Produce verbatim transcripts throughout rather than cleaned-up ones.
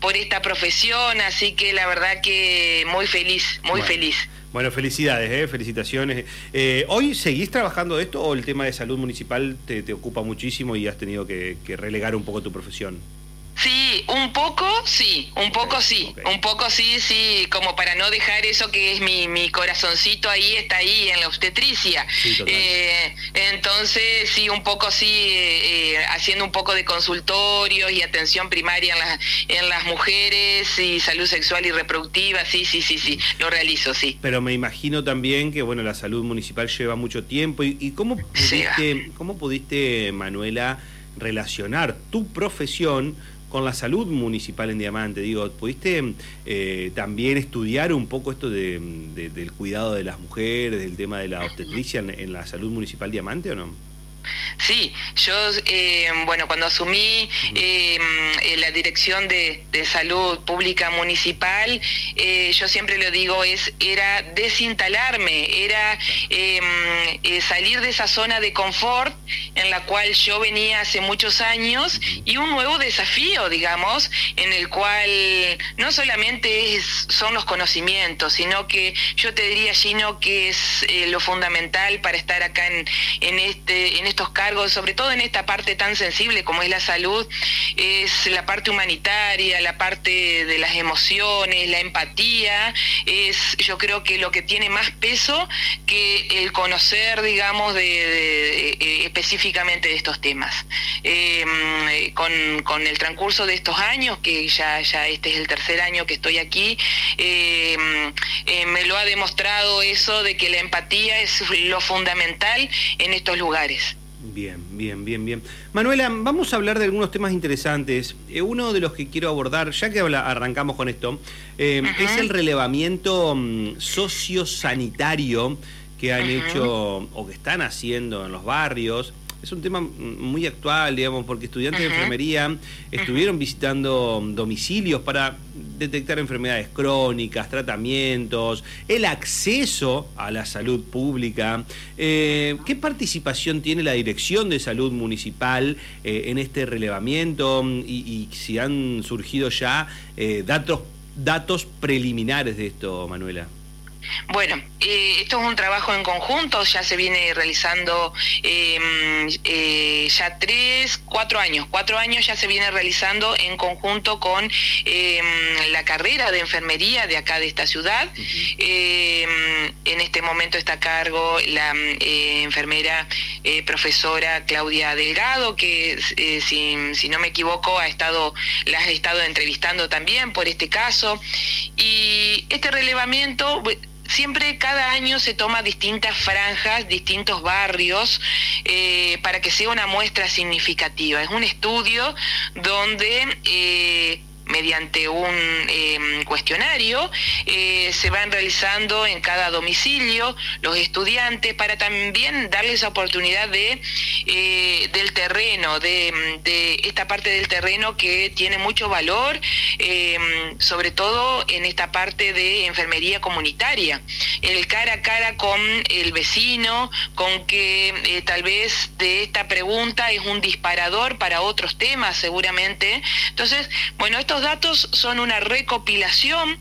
por esta profesión, así que la verdad que muy feliz, muy bueno. feliz. Bueno, felicidades, ¿eh? Felicitaciones. Eh, ¿Hoy seguís trabajando de esto o el tema de salud municipal te, te ocupa muchísimo y has tenido que, que relegar un poco tu profesión? Sí, un poco sí, un okay, poco sí, okay. un poco sí, sí, como para no dejar eso que es mi, mi corazoncito ahí, está ahí en la obstetricia. Sí, eh, entonces sí, un poco sí, eh, haciendo un poco de consultorios y atención primaria en, la, en las mujeres y salud sexual y reproductiva, sí, sí, sí, sí, lo realizo, sí. Pero me imagino también que, bueno, la salud municipal lleva mucho tiempo. ¿Y, y cómo pudiste, cómo pudiste, Manuela, relacionar tu profesión con la salud municipal en Diamante? Digo, ¿pudiste eh, también estudiar un poco esto de, de, del cuidado de las mujeres, del tema de la obstetricia en, en la salud municipal Diamante o no? Sí, yo, eh, bueno, cuando asumí eh, la dirección de, de salud pública municipal, eh, yo siempre lo digo, es era desinstalarme, era eh, eh, salir de esa zona de confort en la cual yo venía hace muchos años y un nuevo desafío, digamos, en el cual no solamente es, son los conocimientos, sino que yo te diría, Gino, que es eh, lo fundamental para estar acá en, en, este, en estos cargos, sobre todo en esta parte tan sensible como es la salud, es la parte humanitaria, la parte de las emociones, la empatía, es yo creo que lo que tiene más peso que el conocer, digamos, de, de, de específicamente de estos temas. Eh, con, con el transcurso de estos años, que ya, ya este es el tercer año que estoy aquí, eh, eh, me lo ha demostrado eso de que la empatía es lo fundamental en estos lugares. Bien, bien, bien, bien. Manuela, vamos a hablar de algunos temas interesantes. Eh, uno de los que quiero abordar, ya que habla, arrancamos con esto, eh, uh-huh. es el relevamiento um, sociosanitario que han uh-huh. hecho o que están haciendo en los barrios. Es un tema muy actual, digamos, porque estudiantes uh-huh. de enfermería estuvieron uh-huh. visitando domicilios para detectar enfermedades crónicas, tratamientos, el acceso a la salud pública. Eh, ¿Qué participación tiene la Dirección de Salud Municipal eh, en este relevamiento? Y, y si han surgido ya eh, datos, datos preliminares de esto, Manuela. Bueno, eh, esto es un trabajo en conjunto, ya se viene realizando eh, eh, ya tres, cuatro años, cuatro años ya se viene realizando en conjunto con eh, la carrera de enfermería de acá de esta ciudad. Uh-huh. eh, en este momento está a cargo la eh, enfermera eh, profesora Claudia Delgado, que eh, si, si no me equivoco ha estado, la ha estado entrevistando también por este caso. Y este relevamiento, siempre cada año se toma distintas franjas, distintos barrios, eh, para que sea una muestra significativa. Es un estudio donde eh, mediante un eh, cuestionario eh, se van realizando en cada domicilio los estudiantes para también darles la oportunidad de eh, del terreno, de, de esta parte del terreno que tiene mucho valor, eh, sobre todo en esta parte de enfermería comunitaria, el cara a cara con el vecino, con que eh, tal vez de esta pregunta es un disparador para otros temas seguramente. Entonces, bueno, estos datos son una recopilación.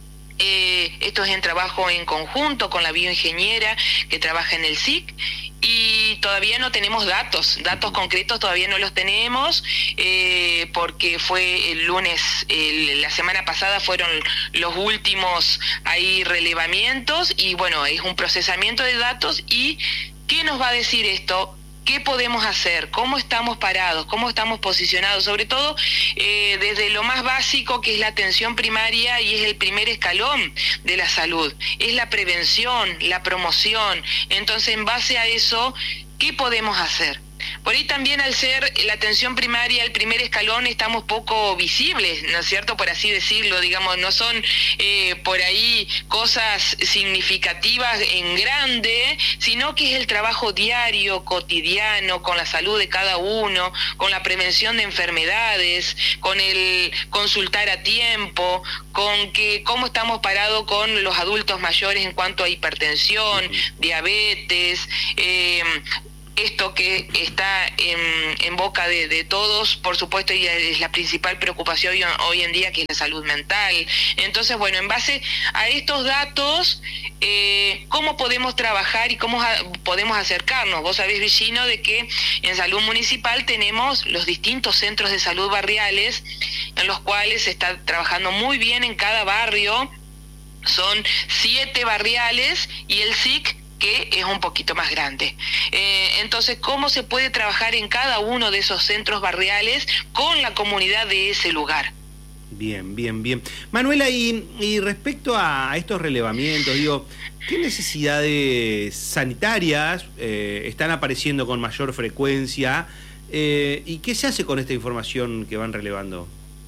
Eh, esto es en trabajo en conjunto con la bioingeniera que trabaja en el S I C, y todavía no tenemos datos, datos concretos todavía no los tenemos, eh, porque fue el lunes, el, la semana pasada fueron los últimos ahí relevamientos, y bueno, es un procesamiento de datos. ¿Y qué nos va a decir esto? ¿Qué podemos hacer? ¿Cómo estamos parados? ¿Cómo estamos posicionados? Sobre todo eh, desde lo más básico, que es la atención primaria y es el primer escalón de la salud. Es la prevención, la promoción. Entonces, en base a eso, ¿qué podemos hacer? Por ahí también, al ser la atención primaria el primer escalón, estamos poco visibles, ¿no es cierto? Por así decirlo, digamos, no son eh, por ahí cosas significativas en grande, sino que es el trabajo diario, cotidiano, con la salud de cada uno, con la prevención de enfermedades, con el consultar a tiempo, con que cómo estamos parados con los adultos mayores en cuanto a hipertensión, uh-huh. diabetes, eh, esto que está en, en boca de, de todos, por supuesto, y es la principal preocupación hoy, hoy en día, que es la salud mental. Entonces, bueno, en base a estos datos, eh, ¿cómo podemos trabajar y cómo a, podemos acercarnos? Vos sabés, Virginia, de que en salud municipal tenemos los distintos centros de salud barriales, en los cuales se está trabajando muy bien en cada barrio. Son siete barriales y el S I C, que es un poquito más grande. Eh, entonces, ¿cómo se puede trabajar en cada uno de esos centros barriales con la comunidad de ese lugar? Bien, bien, bien. Manuela, y, y respecto a, a estos relevamientos, digo, ¿qué necesidades sanitarias eh, están apareciendo con mayor frecuencia? Eh, ¿Y qué se hace con esta información que van relevando?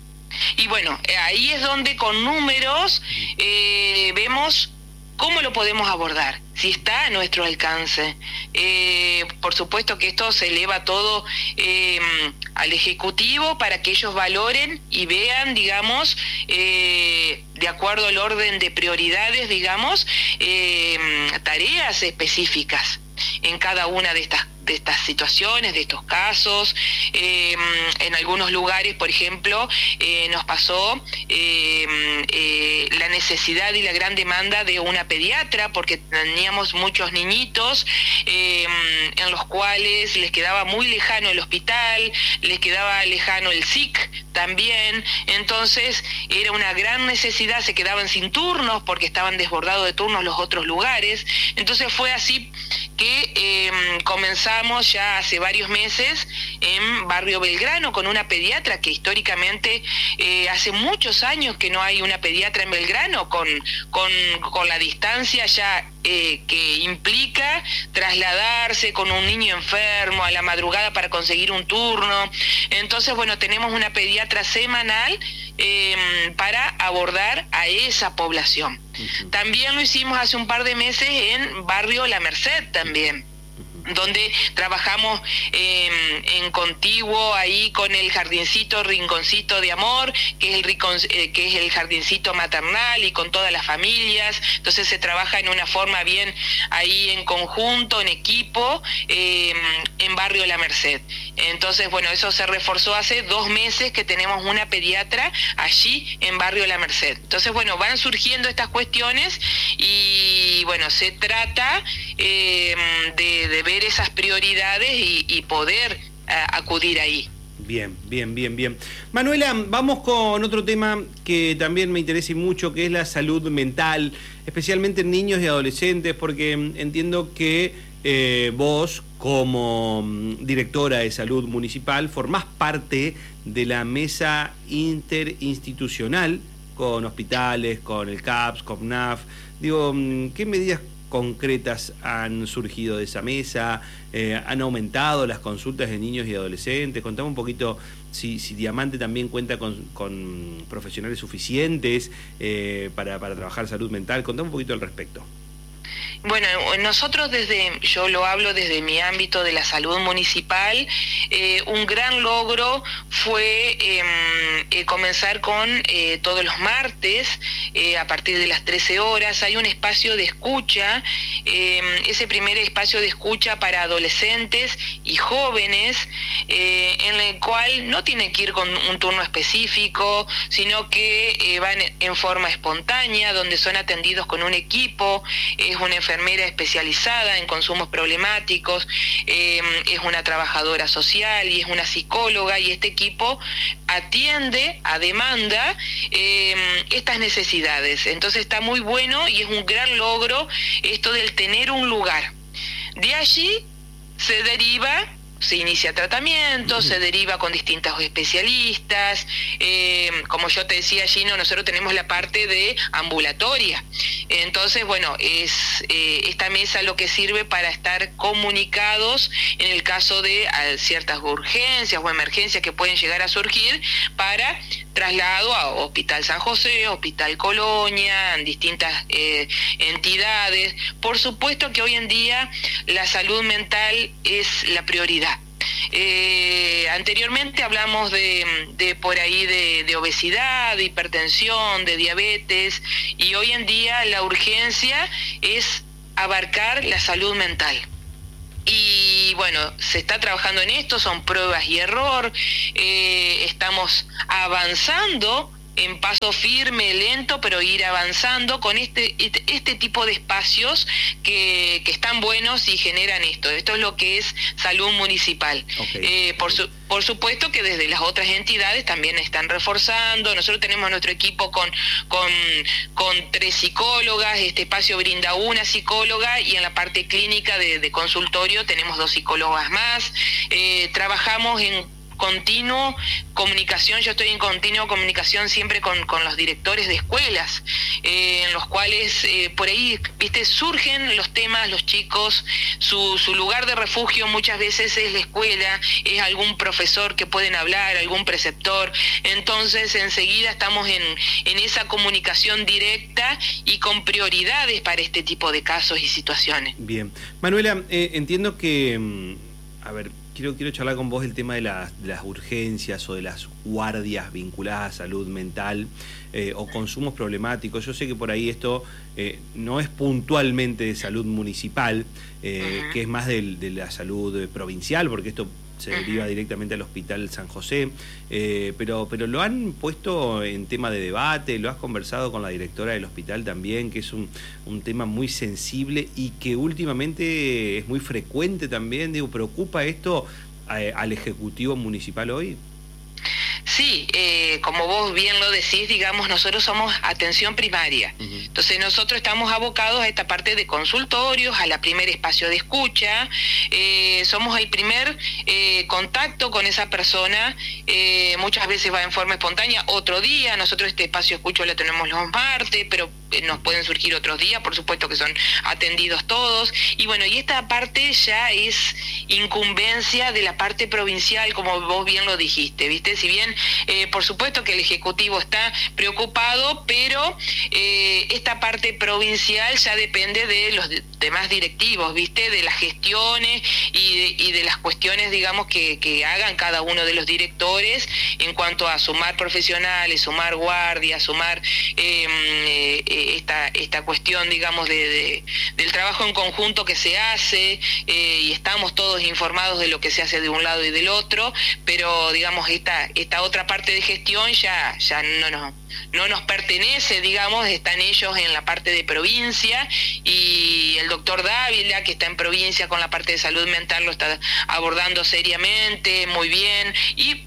Y bueno, ahí es donde con números eh, vemos cómo lo podemos abordar, si está a nuestro alcance. Eh, por supuesto que esto se eleva todo eh, al Ejecutivo para que ellos valoren y vean, digamos, eh, de acuerdo al orden de prioridades, digamos, eh, tareas específicas en cada una de estas de estas situaciones, de estos casos. Eh, en algunos lugares, por ejemplo, eh, nos pasó eh, eh, la necesidad y la gran demanda de una pediatra, porque teníamos muchos niñitos eh, en los cuales les quedaba muy lejano el hospital, les quedaba lejano el S I C también. Entonces era una gran necesidad, se quedaban sin turnos porque estaban desbordados de turnos los otros lugares. Entonces fue así que eh, comenzamos ya hace varios meses en Barrio Belgrano con una pediatra que históricamente eh, hace muchos años que no hay una pediatra en Belgrano, con, con, con la distancia ya eh, que implica trasladarse con un niño enfermo a la madrugada para conseguir un turno. Entonces, bueno, tenemos una pediatra semanal eh, para abordar a esa población. Uh-huh. También lo hicimos hace un par de meses en Barrio La Merced también, donde trabajamos eh, en contiguo ahí con el jardincito Rinconcito de Amor, que es el rincon, eh, que es el jardincito maternal, y con todas las familias. Entonces se trabaja en una forma bien ahí en conjunto, en equipo, eh, en Barrio La Merced. Entonces, bueno, eso se reforzó hace dos meses que tenemos una pediatra allí en Barrio La Merced. Entonces, bueno, van surgiendo estas cuestiones y, bueno, se trata eh, de, de ver esas prioridades y, y poder uh, acudir ahí. Bien, bien, bien, bien. Manuela, vamos con otro tema que también me interesa mucho, que es la salud mental, especialmente en niños y adolescentes, porque entiendo que eh, vos, como directora de salud municipal, formás parte de la mesa interinstitucional con hospitales, con el C A P S, con N A F. Digo, ¿qué medidas concretas han surgido de esa mesa? Eh, ¿Han aumentado las consultas de niños y adolescentes? Contame un poquito si, si Diamante también cuenta con, con profesionales suficientes eh, para, para trabajar salud mental. Contame un poquito al respecto. Bueno, nosotros desde, yo lo hablo desde mi ámbito de la salud municipal, eh, un gran logro fue eh, eh, comenzar con eh, todos los martes, eh, a partir de las trece horas, hay un espacio de escucha, eh, ese primer espacio de escucha para adolescentes y jóvenes, eh, en el cual no tienen que ir con un turno específico, sino que eh, van en forma espontánea, donde son atendidos con un equipo, es una enfermera especializada en consumos problemáticos, eh, es una trabajadora social y es una psicóloga, y este equipo atiende a demanda eh, estas necesidades. Entonces está muy bueno y es un gran logro esto del tener un lugar. De allí se deriva, se inicia tratamiento, se deriva con distintos especialistas, eh, como yo te decía, Gino, nosotros tenemos la parte de ambulatoria. Entonces, bueno, es eh, esta mesa lo que sirve para estar comunicados en el caso de a, ciertas urgencias o emergencias que pueden llegar a surgir, para traslado a Hospital San José, Hospital Colonia, en distintas eh, entidades. Por supuesto que hoy en día la salud mental es la prioridad. Eh, anteriormente hablamos de, de por ahí de, de obesidad, de hipertensión, de diabetes, y hoy en día la urgencia es abarcar la salud mental. Y bueno, se está trabajando en esto, son pruebas y error, eh, estamos avanzando en paso firme, lento, pero ir avanzando con este este, este tipo de espacios que, que están buenos y generan esto. Esto es lo que es salud municipal. Okay. Eh, por, su, por supuesto que desde las otras entidades también están reforzando. Nosotros tenemos nuestro equipo con, con, con tres psicólogas, este espacio brinda una psicóloga y en la parte clínica de, de consultorio tenemos dos psicólogas más. Eh, trabajamos en continuo comunicación, yo estoy en continuo comunicación siempre con, con los directores de escuelas, eh, en los cuales eh, por ahí, viste, surgen los temas, los chicos, su, su lugar de refugio muchas veces es la escuela, es algún profesor que pueden hablar, algún preceptor, entonces enseguida estamos en, en esa comunicación directa y con prioridades para este tipo de casos y situaciones. Bien. Manuela, eh, entiendo que, a ver, Quiero, quiero charlar con vos el tema de las, de las urgencias o de las guardias vinculadas a salud mental eh, o consumos problemáticos. Yo sé que por ahí esto eh, no es puntualmente de salud municipal, eh, uh-huh. que es más de, de la salud provincial, porque esto se deriva directamente al Hospital San José, eh, pero, pero lo han puesto en tema de debate, lo has conversado con la directora del hospital también, que es un, un tema muy sensible y que últimamente es muy frecuente también. Digo, ¿preocupa esto eh, al Ejecutivo Municipal hoy? Sí, eh, como vos bien lo decís, digamos, nosotros somos atención primaria. Uh-huh. Entonces nosotros estamos abocados a esta parte de consultorios, a la primer espacio de escucha, eh, somos el primer eh, contacto con esa persona, eh, muchas veces va en forma espontánea, otro día, nosotros este espacio de escucha lo tenemos los martes, pero eh, nos pueden surgir otros días, por supuesto que son atendidos todos, y bueno, y esta parte ya es incumbencia de la parte provincial, como vos bien lo dijiste, ¿viste? Si bien Eh, por supuesto que el Ejecutivo está preocupado, pero eh, esta parte provincial ya depende de los de, demás directivos, ¿viste? De las gestiones y de, y de las cuestiones, digamos, que, que hagan cada uno de los directores en cuanto a sumar profesionales, sumar guardias, sumar eh, eh, esta, esta cuestión, digamos, de, de, del trabajo en conjunto que se hace, eh, y estamos todos informados de lo que se hace de un lado y del otro, pero, digamos, esta, esta otra parte de gestión ya, ya no nos, no nos pertenece, digamos, están ellos en la parte de provincia y el doctor Dávila, que está en provincia con la parte de salud mental, lo está abordando seriamente, muy bien, y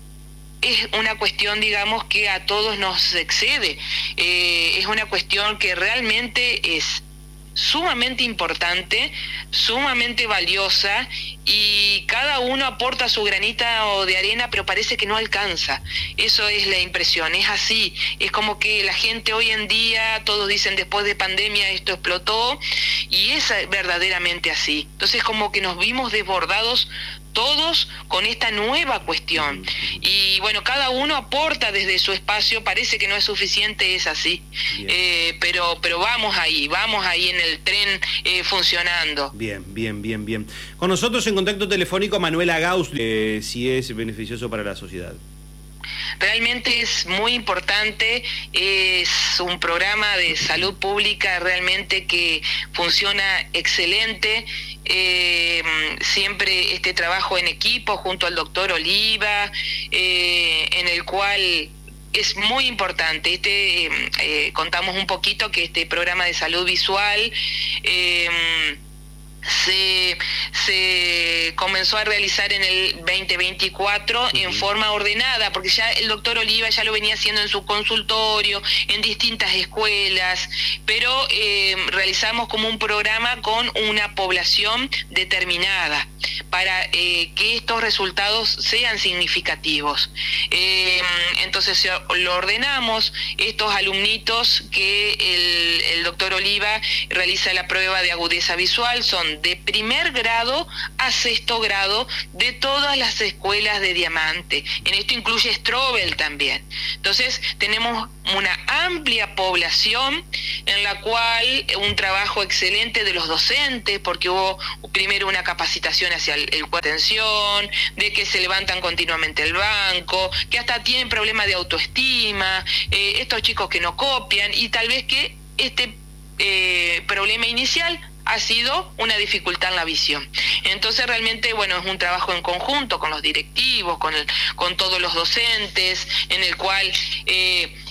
es una cuestión, digamos, que a todos nos excede, eh, es una cuestión que realmente es sumamente importante, sumamente valiosa, y cada uno aporta su granita o de arena, pero parece que no alcanza. Eso es la impresión, es así, es como que la gente hoy en día, todos dicen después de pandemia esto explotó, y es verdaderamente así. Entonces como que nos vimos desbordados todos con esta nueva cuestión, y bueno, cada uno aporta desde su espacio, parece que no es suficiente, es así, eh, pero pero vamos ahí, vamos ahí en el tren eh, funcionando. Bien, bien, bien, bien. Con nosotros en contacto telefónico Manuela Gauss, eh, si es beneficioso para la sociedad. Realmente es muy importante, es un programa de salud pública realmente que funciona excelente, eh, siempre este trabajo en equipo junto al doctor Oliva, eh, en el cual es muy importante. Este eh, eh, contamos un poquito que este programa de salud visual eh, Se, se comenzó a realizar en el veinte veinticuatro uh-huh. en forma ordenada, porque ya el doctor Oliva ya lo venía haciendo en su consultorio, en distintas escuelas, pero eh, realizamos como un programa con una población determinada para eh, que estos resultados sean significativos. Eh, entonces lo ordenamos, estos alumnitos que el, el doctor Oliva realiza la prueba de agudeza visual son de primer grado a sexto grado de todas las escuelas de Diamante. En esto incluye Strobel también. Entonces tenemos una amplia población en la cual un trabajo excelente de los docentes, porque hubo primero una capacitación hacia el, el cuadro de atención, de que se levantan continuamente el banco, que hasta tienen problemas de autoestima, eh, estos chicos que no copian, y tal vez que este eh, problema inicial ha sido una dificultad en la visión. Entonces realmente, bueno, es un trabajo en conjunto con los directivos, con, el, con todos los docentes, en el cual... Eh,